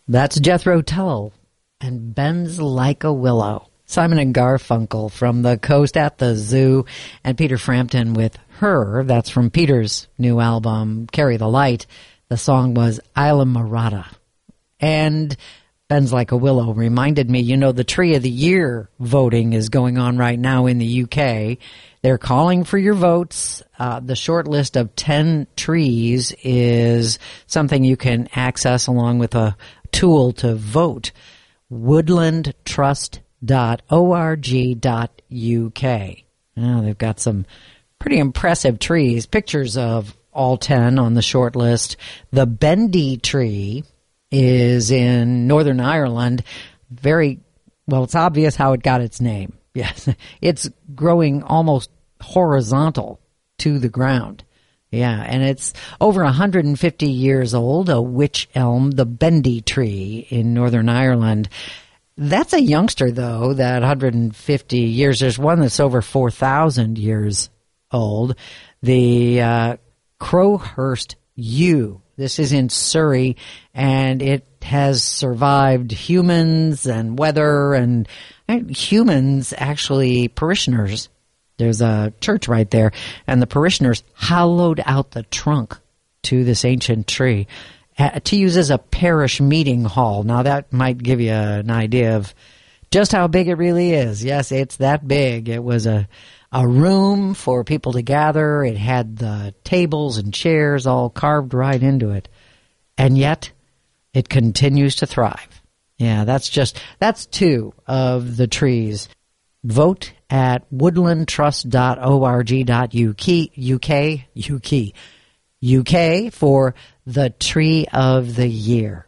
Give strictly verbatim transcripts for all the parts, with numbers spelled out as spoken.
That's Jethro Tull and Bends Like a Willow. Simon and Garfunkel from The Coast at the Zoo, and Peter Frampton with Her. That's from Peter's new album, Carry the Light. The song was Isla Morada. And Bends Like a Willow reminded me, you know, the Tree of the Year voting is going on right now in the U K. They're calling for your votes. Uh, the short list of ten trees is something you can access along with a tool to vote. woodland trust dot org dot uk. Now they've got some pretty impressive trees. Pictures of all ten on the short list. The Bendy tree is in Northern Ireland. Very, well, it's obvious how it got its name. Yes, it's growing almost horizontal to the ground. Yeah, and it's over one hundred fifty years old, a wych elm, the Bendy tree in Northern Ireland. That's a youngster, though, that one hundred fifty years. There's one that's over four thousand years old. The uh, Crowhurst yew. This is in Surrey, and it has survived humans and weather, and, and humans, actually, parishioners. There's a church right there, and the parishioners hollowed out the trunk to this ancient tree uh, to use as a parish meeting hall. Now, that might give you an idea of just how big it really is. Yes, it's that big. It was a, a room for people to gather. It had the tables and chairs all carved right into it. And yet, it continues to thrive. Yeah, that's just, that's two of the trees. Vote at woodland trust dot org dot uk, UK, UK, UK for the Tree of the Year.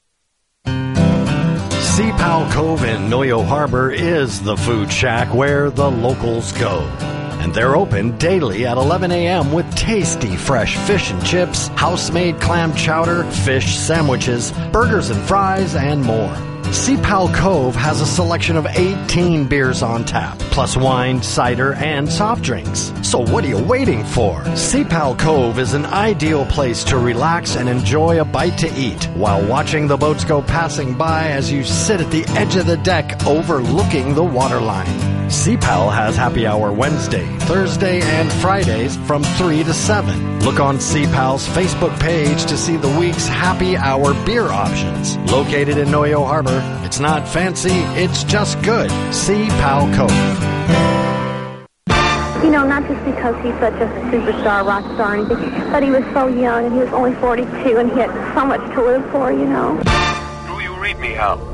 Sea Pow Cove in Noyo Harbor is the food shack where the locals go. And they're open daily at eleven a.m. with tasty fresh fish and chips, house-made clam chowder, fish sandwiches, burgers and fries, and more. Sea Pow Cove has a selection of eighteen beers on tap, plus wine, cider, and soft drinks. So what are you waiting for? Sea Pow Cove is an ideal place to relax and enjoy a bite to eat while watching the boats go passing by as you sit at the edge of the deck overlooking the waterline. Sea Pal has happy hour Wednesday, Thursday, and Fridays from three to seven. Look on Sea Pal's Facebook page to see the week's happy hour beer options. Located in Noyo Harbor, it's not fancy, it's just good. Sea Pal Cove. You know, not just because he's such a superstar, rock star, or anything, but he was so young, and he was only forty-two, and he had so much to live for, you know. Do you read me, Hal?